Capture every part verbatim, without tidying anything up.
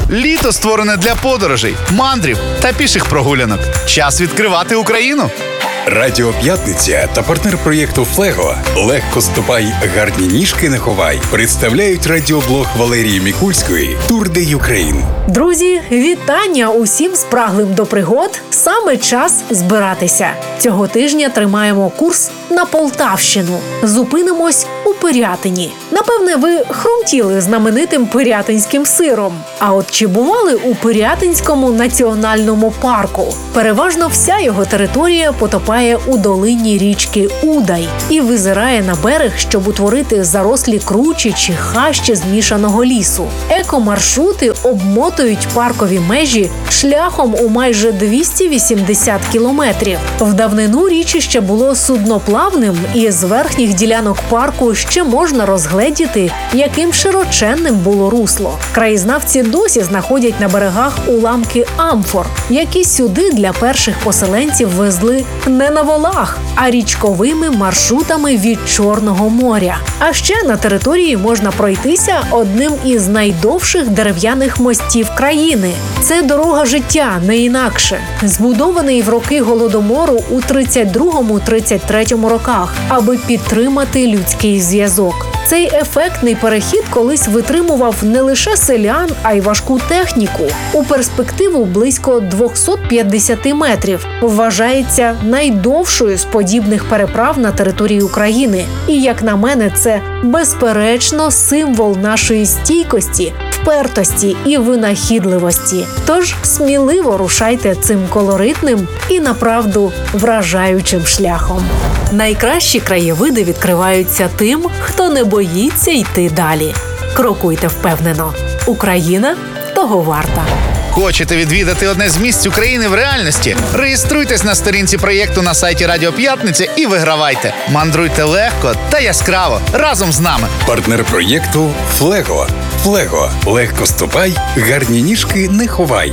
Літо створене для подорожей, мандрів та піших прогулянок. Час відкривати Україну. Радіо П'ятниця та партнер проєкту «Флего» «Легко ступай, гарні ніжки не ховай» представляють радіоблог Валерії Мікульської «Тур де Юкрейн». Друзі, вітання усім спраглим до пригод. Саме час збиратися. Цього тижня тримаємо курс на Полтавщину. Зупинимось у Пирятині. Напевне, ви хрумтіли знаменитим пирятинським сиром. А от чи бували у Пирятинському національному парку? Переважно вся його територія потопає у долині річки Удай і визирає на берег, щоб утворити зарослі кручі чи хащі змішаного лісу. Екомаршрути обмотують паркові межі шляхом у майже двісті вісімдесят кілометрів. В давнину річище було судноплавним, і з верхніх ділянок парку ще можна розгледіти, яким широченним було русло. Краєзнавці досі знаходять на берегах уламки амфор, які сюди для перших поселенців везли не на волах, а річковими маршрутами від Чорного моря. А ще на території можна пройтися одним із найдовших дерев'яних мостів країни. Це дорога життя, не інакше. Збудований в роки Голодомору у тридцять другому - тридцять третьому роках, аби підтримати людський зв'язок. Цей ефектний перехід колись витримував не лише селян, а й важку техніку. У перспективу близько двісті п'ятдесят метрів. Вважається найдовшою з подібних переправ на території України. І, як на мене, це безперечно символ нашої стійкості, впертості і винахідливості. Тож сміливо рушайте цим колоритним і, направду, вражаючим шляхом. Найкращі краєвиди відкриваються тим, хто не боїться йти далі. Крокуйте впевнено. Україна того варта. Хочете відвідати одне з місць України в реальності? Реєструйтесь на сторінці проєкту на сайті Радіо П'ятниця і вигравайте. Мандруйте легко та яскраво разом з нами. Партнер проєкту «Флего». «Флего» – легко ступай, гарні ніжки не ховай.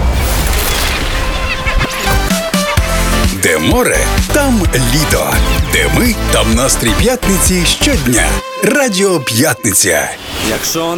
Де море, там літо. Де ми, там настрій п'ятниці щодня. Радіо П'ятниця. Якщо